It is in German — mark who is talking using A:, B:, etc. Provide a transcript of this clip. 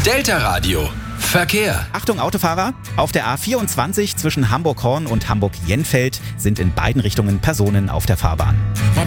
A: Delta Radio. Verkehr.
B: Achtung Autofahrer, auf der A24 zwischen Hamburg-Horn und Hamburg-Jenfeld sind in beiden Richtungen Personen auf der Fahrbahn.